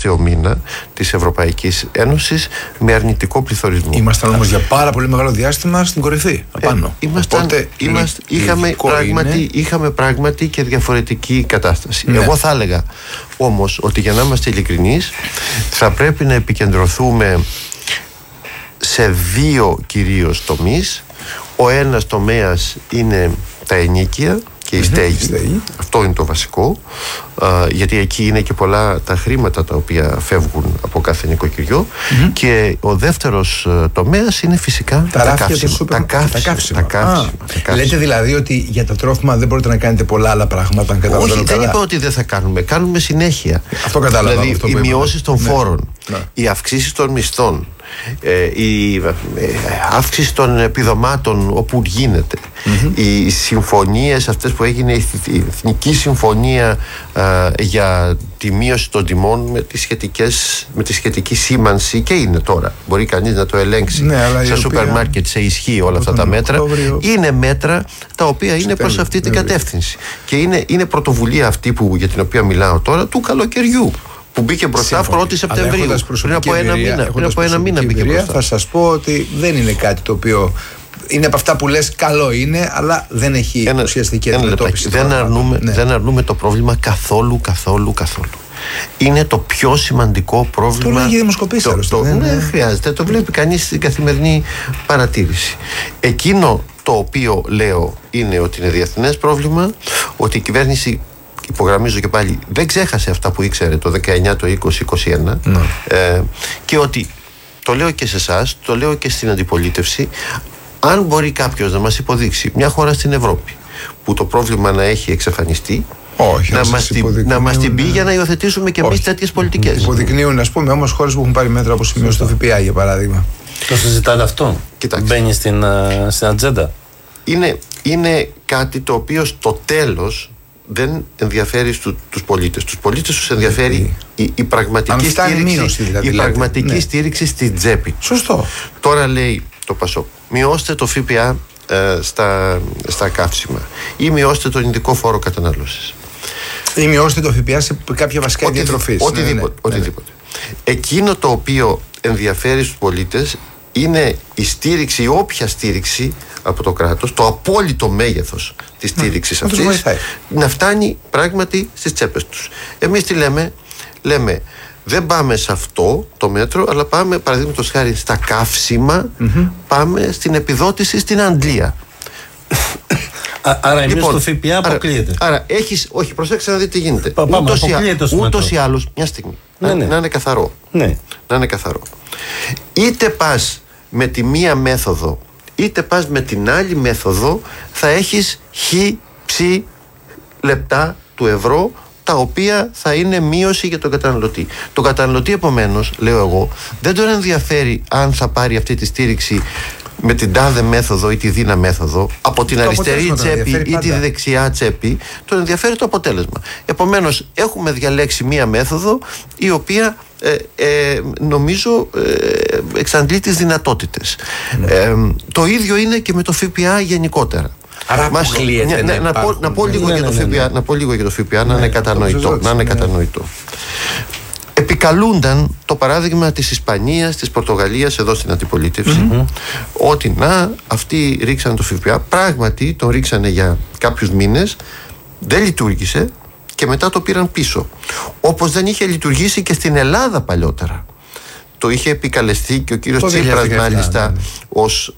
τελευταίο μήνα της Ευρωπαϊκής Ένωσης με αρνητικό πληθωρισμό. Ήμασταν όμως για πάρα πολύ μεγάλο διάστημα στην κορυφή, απάνω. Είχαμε πράγματι και διαφορετική κατάσταση. Ναι. Εγώ θα έλεγα όμως ότι, για να είμαστε ειλικρινείς, θα πρέπει να επικεντρωθούμε σε δύο κυρίως τομείς. Ο ένας τομέας είναι τα ενοίκια και η στέγη. Αυτό είναι το βασικό, γιατί εκεί είναι και πολλά τα χρήματα τα οποία φεύγουν από κάθε νοικοκυριό. Και ο δεύτερος τομέας είναι φυσικά τα καύσιμα. Λέτε δηλαδή ότι για τα τρόφιμα δεν μπορείτε να κάνετε πολλά άλλα πράγματα? Όχι, δεν είπα ότι δεν θα κάνουμε. Κάνουμε συνέχεια. Αυτό κατάλαβα. Δηλαδή οι μειώσεις των φόρων, οι αυξήσεις των μισθών, η αύξηση των επιδομάτων όπου γίνεται, οι συμφωνίες αυτές που έγινε, η Εθνική Συμφωνία για τη μείωση των τιμών με τη σχετική σήμανση, και είναι τώρα, μπορεί κανείς να το ελέγξει, στα σούπερ μάρκετ σε ισχύ όλα αυτά τα μέτρα. Είναι μέτρα τα οποία είναι προς αυτή την κατεύθυνση, και είναι πρωτοβουλία αυτή για την οποία μιλάω τώρα, του καλοκαιριού, που μπήκε μπροστά 1η Σεπτεμβρίου. Πριν από ένα μήνα μπήκε μπροστά. Θα σας πω ότι δεν είναι κάτι το οποίο είναι από αυτά που λες καλό είναι, αλλά δεν έχει ουσιαστική αντιμετώπιση. Δεν αρνούμε το πρόβλημα καθόλου. Είναι το πιο σημαντικό πρόβλημα. Το λέγει δημοσκοπήσεις. Δεν χρειάζεται, το βλέπει κανείς στην καθημερινή παρατήρηση. Εκείνο το οποίο λέω είναι ότι είναι διεθνές πρόβλημα, ότι η κυβέρνηση, υπογραμμίζω και πάλι, δεν ξέχασε αυτά που ήξερε το 19, το 20, 21, και ότι, το λέω και σε εσάς, το λέω και στην αντιπολίτευση, αν μπορεί κάποιος να μας υποδείξει μια χώρα στην Ευρώπη που το πρόβλημα να έχει εξαφανιστεί, να μας την πει για να υιοθετήσουμε και εμείς τέτοιες πολιτικές. Υποδεικνύουν, ας πούμε, όμως χώρες που έχουν πάρει μέτρα όπως η μείωση του ΦΠΑ, για παράδειγμα. Το συζητάτε αυτό? Κοιτάξτε. Μπαίνει στην ατζέντα. Είναι κάτι το οποίο στο τέλος δεν ενδιαφέρει τους πολίτες. Τους πολίτες τους ενδιαφέρει η πραγματική στήριξη στην τσέπη. Σωστό. Τώρα λέει το ΠΑΣΟΚ, μειώστε το ΦΠΑ στα καύσιμα, ή μειώστε τον ειδικό φόρο κατανάλωσης, ή μειώστε το ΦΠΑ σε κάποια βασικά διατροφής. Οτιδήποτε. Εκείνο το οποίο ενδιαφέρει στους πολίτες είναι η στήριξη, η όποια στήριξη από το κράτος, το απόλυτο μέγεθος της στήριξης αυτής, να φτάνει πράγματι στις τσέπες τους. Εμείς τι λέμε, δεν πάμε σε αυτό το μέτρο, αλλά πάμε, παραδείγματος χάρη, στα καύσιμα, πάμε στην επιδότηση στην αντλία. Άρα εμείς το ΦΠΑ αποκλείεται. Όχι, προσέξτε να δείτε τι γίνεται. Ούτως ή άλλως, μια στιγμή, να είναι καθαρό. Ναι. Να είναι καθαρό. Είτε πας με τη μία μέθοδο, είτε πας με την άλλη μέθοδο, θα έχεις ψ λεπτά του ευρώ, τα οποία θα είναι μείωση για τον καταναλωτή. Τον καταναλωτή, επομένως, λέω εγώ, δεν τον ενδιαφέρει αν θα πάρει αυτή τη στήριξη με την τάδε μέθοδο ή τη δίνα μέθοδο, από την αριστερή τσέπη ή τη δεξιά τσέπη, τον ενδιαφέρει το αποτέλεσμα. Επομένως, έχουμε διαλέξει μία μέθοδο η οποία νομίζω εξαντλεί τις δυνατότητες. Το ίδιο είναι και με το ΦΠΑ γενικότερα. Άρα να πω λίγο για το ΦΠΑ, να είναι κατανοητό. Επικαλούνταν το παράδειγμα της Ισπανίας, της Πορτογαλίας εδώ στην αντιπολίτευση, ότι αυτοί ρίξαν το ΦΠΑ, πράγματι τον ρίξανε για κάποιους μήνες, δεν λειτουργήσε και μετά το πήραν πίσω. Όπως δεν είχε λειτουργήσει και στην Ελλάδα παλιότερα. Το είχε επικαλεστεί και ο κύριος Τσίπρας, μάλιστα, ως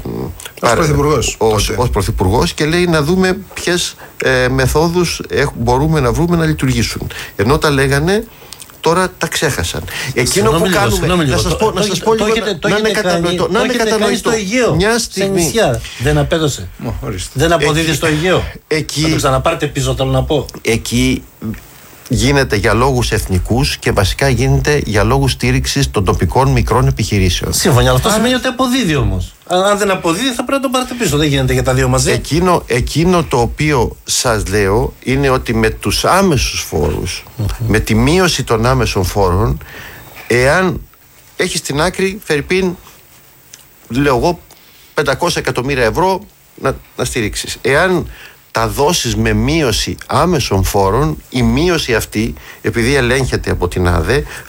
πρωθυπουργός, και λέει να δούμε ποιες μεθόδους μπορούμε να βρούμε να λειτουργήσουν. Ενώ τα λέγανε, τώρα τα ξέχασαν. Εκείνο που κάνουμε, να σας πω λίγο, να είναι κατανοητό. Μια στιγμή. Δεν απέδωσε. Δεν αποδίδει στο Αιγαίο. Θα το ξαναπάρτε πίσω, θέλω να πω. Εκεί γίνεται για λόγους εθνικούς και βασικά γίνεται για λόγους στήριξης των τοπικών μικρών επιχειρήσεων. Σύμφωνα, αλλά αυτό σημαίνει ότι αποδίδει όμως. Αν δεν αποδίδει, θα πρέπει να το πάρετε πίσω. Δεν γίνεται για τα δύο μαζί. Εκείνο το οποίο σας λέω είναι ότι με τους άμεσους φόρους, με τη μείωση των άμεσων φόρων, εάν έχει στην άκρη, φερειπίν, λέω εγώ, 500 εκατομμύρια ευρώ να στηρίξεις. Εάν τα δώσεις με μείωση άμεσων φόρων, η μείωση αυτή, επειδή ελέγχεται από την ΑΔΕ,